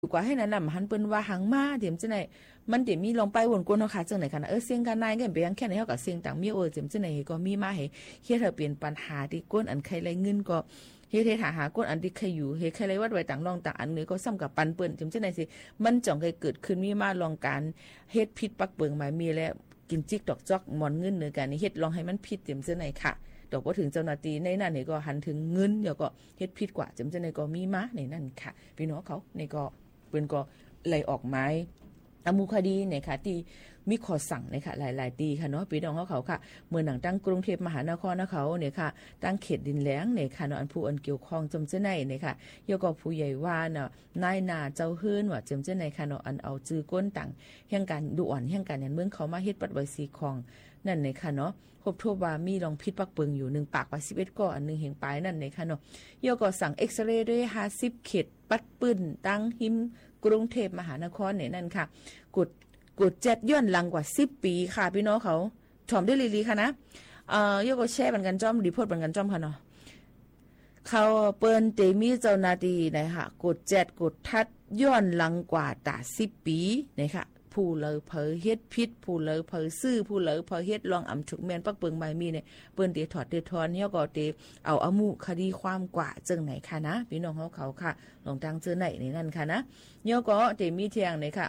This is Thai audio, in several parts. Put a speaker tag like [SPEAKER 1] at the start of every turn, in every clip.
[SPEAKER 1] กว่าให้นั่นน่ะหันเปิ้นว่าหังมาเดี๋ยวจังไหนมันเดี๋ยวมีลองไปวนกวนเฮาค่ะจังไหนค่ะเสียงกันนายกันไปยังแค่ไหนเฮาก็เสียงต่างมีเดี๋ยวจังไหนก็มีมาให้เฮ็ดให้เป็นปัญหาที่ก้นอันใครไรเงินก็เฮ็ดหาก้นอันที่ใครอยู่เฮ็ดใครไรวัดไว้ต่างรองต่างอันนี้ก็ซ้ำกับปันเปิ้นจังไหนสิมันจ่องเคยเกิดขึ้นมีมาลองการเฮ็ดผิดปักเปิงหมายมีแล้วกินจิกดอกจอกหมอนเงินเนื้อกันนี่เฮ็ดลองให้มันผิดจังไหนค่ะดอกว่าถึงเจ้าหน้าที่ในนั้นนี่ก็หันถึงเงินเดี๋ยวก็เฮ็ดผิดกว่าจังไหนก็มีมาในนั้นค่ะพี่น้องเขานี่ก็เปิ้นก็ไล่ออกไม้อมูคดีเนี่ยค่ะที่มีขอสั่งเนี่ยค่ะหลายๆตีค่ะเนาะพี่น้องเขาค่ะเมื่อหนังตั้งกรุงเทพมหานครนะเขาเนี่ยค่ะตั้งเขตดินแหลงเนี่ยค่ะเนาะอันผู้อันเกี่ยวข้องจำเจ้าไหนเนี่ยค่ะยกผู้ใหญ่ว่าเนาะนายนาเจ้าเฮือนว่าจำเจ้าไหนค่ะเนาะอันเอาจื้อก้นต่างแห่งการด่วนแห่งการยันเมืองเขามาเฮ็ดปัดไว้สีของนั่นเนี่ยค่ะเนาะพบทั่วว่ามีรองพิษปักเปิงอยู่1ปากว่า11ก็อันนึงเห็นปลายนั่นเนี่ยค่ะเนาะยกสั่งเอ็กซเรย์ด้วย50เขตปัดปื้นตั้งหิมกรุงเทพมหานครเนี่ยนั่นค่ะกด7ย้อนหลังกว่า10ปีค่ะพี่น้องเขาถ่อมได้ลีๆค่ะนะยกแชร์บันกันจ้อมรีพอร์ตบันกันจ้อมค่ะเนาะเขาเปิ้นเตมีเจ้าหน้าที่นะคะกด7กดทัดย้อนหลังกว่าตา10ปีนะคะผู้เลยเผยเฮ็ดพิษผู้เลยเผยซื่อผู้เลยเผยเฮ็ดลองอำฉุกแม่นปักเปิงใบมีเนี่ยเปิ้นเตถอดเตทอนเฮาก็เตเอาอมุคดีความกว่าจังไหนค่ะนะพี่น้องเขาค่ะลองตั้งเจอไหนในนั่นค่ะนะเฮาก็เตมีเที่ยงนี่ค่ะ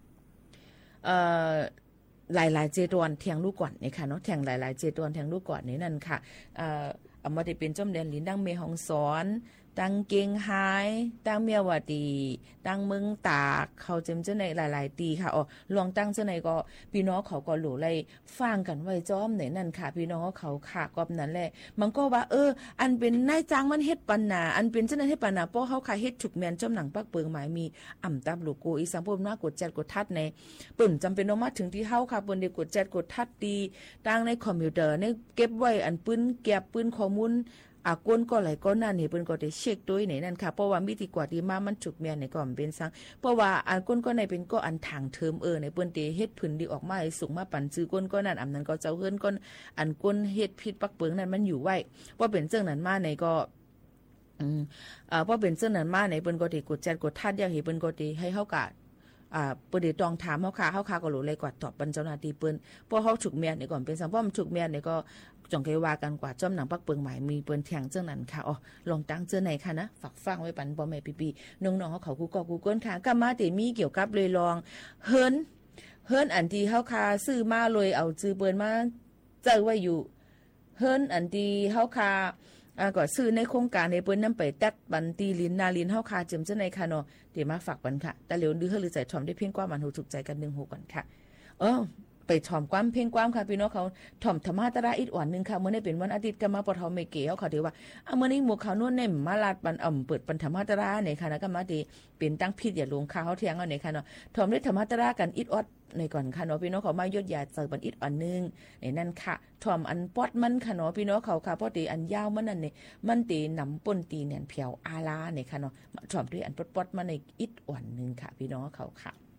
[SPEAKER 1] หลายๆเจดวนเทียงลูกก่อนนี่ค่ะเนาะแทงหลายๆเจดวนแทงลูกก่อนนี่นั่นค่ะเอามาได้เป็นจอมแดนหลินดังเมฮองสอนตั้งเกงไฮตั้งเมียวดีตั้งเมืองตากเขาเจมเจ้าในหลายๆตีค่ะลองตั้งเจ้าในก็พี่น้องเขาก็หลู่ไล่ฟังกันไว้จอมไหนนั่นค่ะพี่น้องเขาค่ะกอบนั้นแหละมันก็ว่าอันเป็นนายจ้างมันเฮ็ดปัญหาอันเป็นเจ้าในเฮ็ดปัญหาเพราะเขาค่ะเฮ็ดถูกแมนจอมหนังปักเปิงหมายมีอ่ำตับลูกกูอีสังพมน่ากดจัดกดทัดในปุ่นจำเป็นต้องมาถึงที่เฮาค่ะปุ่นได้กดจัดกดทัดดีตั้งในคอมพิวเตอร์ในเก็บไว้อันปืนเก็บปืนข้อมูลก้นก็ไหลก็นั่นนี่เปิ้นก็ได้เช็คด้วยไหนนั่นค่ะเพราะว่ามีที่กว่าที่มามันฉุกแม่นในก็มันเป็นซังเพราะว่าก้นก็ในเป็นก็อันทางเทอมในเปิ้นเตเฮ็ดผืนดีออกมาให้สูงมาปั่นซื้อก้นก็นั่นนั้นก็เจ้าเฮือนก้นอันก้นเฮ็ดผิดปักเปิงนั่นมันอยู่ไว้ว่าเป็นเจ้านั้นมาในก็เพราะเป็นเจ้านั้นมาในเปิ้นก็ได้กดจัดกดทัดอยากให้เปิ้นก็ได้ให้เฮากะเปิ้นได้ต้องถามเฮาค่ะก็รู้เลยกว่าตอบปันเจ้าหน้าที่เปิ้นเพราะเฮาฉุกแม่นนี่ก่อนเป็นซังเพราะมันฉุกแม่นนี่ก็จงเคยว่ากันกว่าจ้อมหนังปักเปิงหมายมีเปิ้นแทงเจ้านั้นค่ะลองตั้งเจ้าไหนค่ะนะฝากฟังไว้ปันบ่แม่ปีๆน้องๆเขากูก็กูก้นค่ะก็มาแต่มีเกี่ยวกับเลยลองเฮิรนอันที่เฮาค่ะซื้อมาเลยเอาจื้อเปิ้นมาเจอไว้อยู่เฮิรนอันที่เฮาค่ะก็ซื้อในโครงการให้เปิ้นนำไปตัดบันตีลินนาลินเฮาค่ะจิมเจ้าไหนค่ะเนาะเดี๋ยวมาฝากปันค่ะแต่เหลียวดื้อหรือใจถ่อมได้เพียงกว่ามันหูถูกใจกัน16ก่อนค่ะไปถ่อมความเพ่งความค่ะพี่น้องเขาถ่อมธรรมะตระอีกอ่อนนึงค่ะเมื่อได้เป็นวันอาทิตย์ก็มาปทเมเกเขาถือว่าเมื่อนี้หมู่เขานวลเนี่ยมาลาดปันเปิดปันธรรมะตระเนี่ยค่ะนะก็มาดีเป็นตั้งพิษอย่าลงเขาเที่ยงเอาเนี่ยค่ะเนาะถ่อมด้วยธรรมะตระกันอีดอดในก่อนค่ะเนาะพี่น้องเขามายดยาเจอปันอีดอ่อนนึงในนั่นค่ะถ่อมอันปอดมันค่ะเนาะพี่น้องเขาค่ะเพราะตีอันยาวมันนั่นเนี่ยมันตีหนำป่นตีเนี่ยเพียวอาลาเนี่ยค่ะเนาะถ่อมด้วยอันปอดมันในอีดอ่อนนึงค่ะพี่น้องเขาค่ะ